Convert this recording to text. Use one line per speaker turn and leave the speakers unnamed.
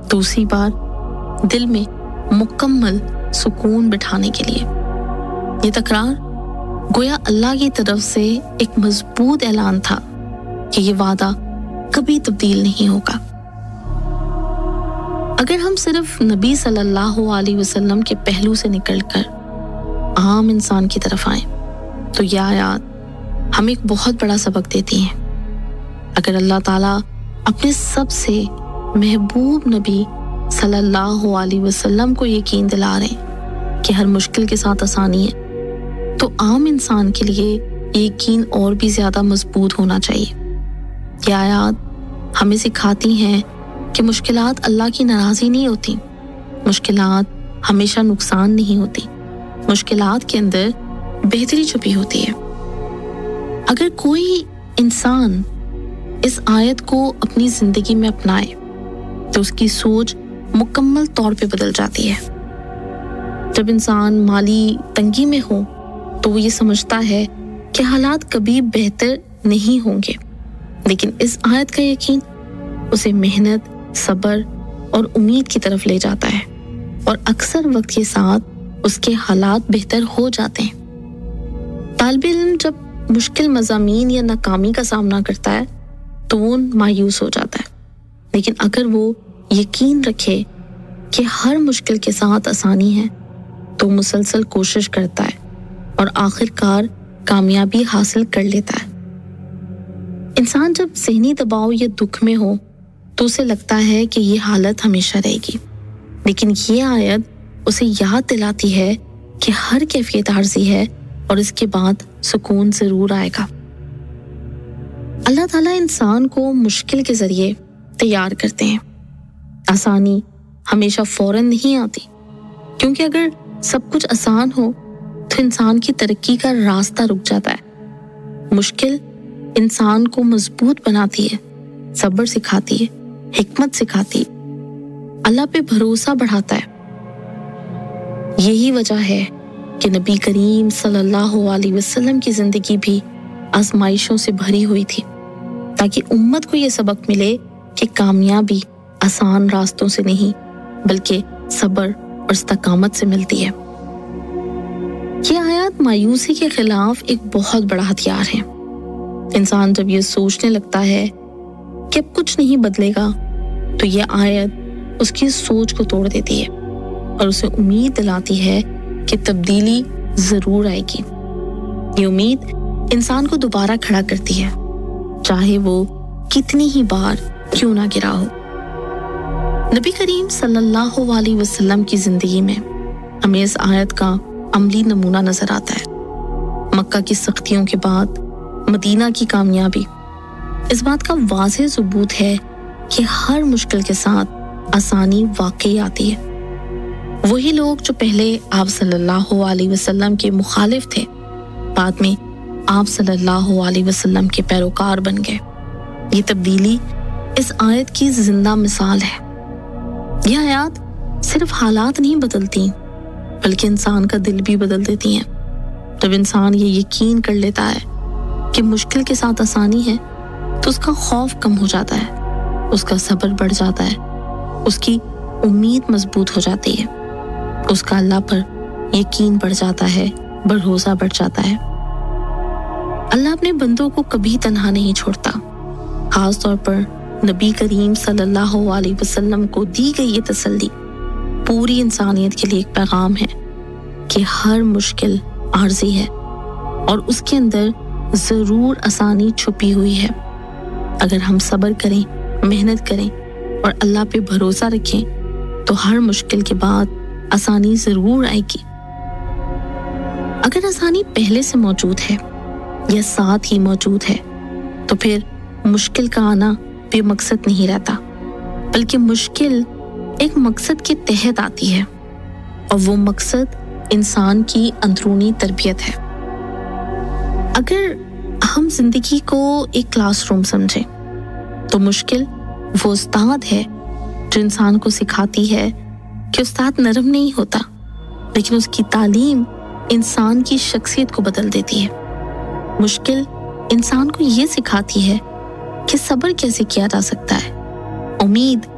دوسری بار دل میں مکمل سکون بٹھانے کے لیے۔ یہ تکرار گویا اللہ کی طرف سے ایک مضبوط اعلان تھا کہ یہ وعدہ کبھی تبدیل نہیں ہوگا۔ اگر ہم صرف نبی صلی اللہ علیہ وسلم کے پہلو سے نکل کر عام انسان کی طرف آئیں تو یہ آیات ہمیں ایک بہت بڑا سبق دیتی ہیں۔ اگر اللہ تعالیٰ اپنے سب سے محبوب نبی صلی اللہ علیہ وسلم کو یقین دلا رہے ہیں کہ ہر مشکل کے ساتھ آسانی ہے، تو عام انسان کے لیے یہ یقین اور بھی زیادہ مضبوط ہونا چاہیے۔ یہ آیات ہمیں سکھاتی ہیں کہ مشکلات اللہ کی ناراضی نہیں ہوتی، مشکلات ہمیشہ نقصان نہیں ہوتی، مشکلات کے اندر بہتری چھپی ہوتی ہے۔ اگر کوئی انسان اس آیت کو اپنی زندگی میں اپنائے تو اس کی سوچ مکمل طور پہ بدل جاتی ہے۔ جب انسان مالی تنگی میں ہو تو وہ یہ سمجھتا ہے کہ حالات کبھی بہتر نہیں ہوں گے، لیکن اس آیت کا یقین اسے محنت، صبر اور امید کی طرف لے جاتا ہے، اور اکثر وقت کے ساتھ اس کے حالات بہتر ہو جاتے ہیں۔ طالب علم جب مشکل مضامین یا ناکامی کا سامنا کرتا ہے تو وہ مایوس ہو جاتا ہے، لیکن اگر وہ یقین رکھے کہ ہر مشکل کے ساتھ آسانی ہے تو مسلسل کوشش کرتا ہے اور آخر کار کامیابی حاصل کر لیتا ہے۔ انسان جب ذہنی دباؤ یا دکھ میں ہو تو اسے لگتا ہے کہ یہ حالت ہمیشہ رہے گی، لیکن یہ آیت اسے یاد دلاتی ہے کہ ہر کیفیت عارضی ہے اور اس کے بعد سکون ضرور آئے گا۔ اللہ تعالیٰ انسان کو مشکل کے ذریعے تیار کرتے ہیں۔ آسانی ہمیشہ فوراً نہیں آتی، کیونکہ اگر سب کچھ آسان ہو تو انسان کی ترقی کا راستہ رک جاتا ہے۔ مشکل انسان کو مضبوط بناتی ہے، صبر سکھاتی ہے، حکمت سکھاتی ہے، اللہ پہ بھروسہ بڑھاتا ہے۔ یہی وجہ ہے کہ نبی کریم صلی اللہ علیہ وسلم کی زندگی بھی آزمائشوں سے بھری ہوئی تھی، تاکہ امت کو یہ سبق ملے کہ کامیابی آسان راستوں سے نہیں بلکہ صبر اور استقامت سے ملتی ہے۔ یہ آیات مایوسی کے خلاف ایک بہت بڑا ہتھیار ہے۔ انسان جب یہ سوچنے لگتا ہے کہ اب کچھ نہیں بدلے گا تو یہ آیت اس کی سوچ کو توڑ دیتی ہے اور اسے امید دلاتی ہے کہ تبدیلی ضرور آئے گی۔ یہ امید انسان کو دوبارہ کھڑا کرتی ہے، چاہے وہ کتنی ہی بار کیوں نہ گرا ہو۔ نبی کریم صلی اللہ علیہ وسلم کی زندگی میں ہمیں اس آیت کا عملی نمونہ نظر آتا ہے۔ مکہ کی سختیوں کے بعد مدینہ کی کامیابی اس بات کا واضح ثبوت ہے کہ ہر مشکل کے ساتھ آسانی واقعی آتی ہے۔ وہی لوگ جو پہلے آپ صلی اللہ علیہ وسلم کے مخالف تھے، بعد میں آپ صلی اللہ علیہ وسلم کے پیروکار بن گئے۔ یہ تبدیلی اس آیت کی زندہ مثال ہے۔ یہ آیات صرف حالات نہیں بدلتی بلکہ انسان کا دل بھی بدل دیتی ہیں۔ جب انسان یہ یقین کر لیتا ہے کہ مشکل کے ساتھ آسانی ہے تو اس کا خوف کم ہو جاتا ہے، اس کا صبر بڑھ جاتا ہے، اس کی امید مضبوط ہو جاتی ہے، اس کا اللہ پر یقین بڑھ جاتا ہے، بھروسہ بڑھ جاتا ہے۔ اللہ اپنے بندوں کو کبھی تنہا نہیں چھوڑتا۔ خاص طور پر نبی کریم صلی اللہ علیہ وسلم کو دی گئی یہ تسلی پوری انسانیت کے لیے ایک پیغام ہے کہ ہر مشکل عارضی ہے اور اس کے اندر ضرور آسانی چھپی ہوئی ہے۔ اگر ہم صبر کریں، محنت کریں اور اللہ پہ بھروسہ رکھیں تو ہر مشکل کے بعد آسانی ضرور آئے گی۔ اگر آسانی پہلے سے موجود ہے یا ساتھ ہی موجود ہے تو پھر مشکل کا آنا بے مقصد نہیں رہتا، بلکہ مشکل ایک مقصد کے تحت آتی ہے، اور وہ مقصد انسان کی اندرونی تربیت ہے۔ اگر ہم زندگی کو ایک کلاس روم سمجھیں تو مشکل وہ استاد ہے جو انسان کو سکھاتی ہے کہ استاد نرم نہیں ہوتا، لیکن اس کی تعلیم انسان کی شخصیت کو بدل دیتی ہے۔ مشکل انسان کو یہ سکھاتی ہے کہ صبر کیسے کیا جا سکتا ہے، امید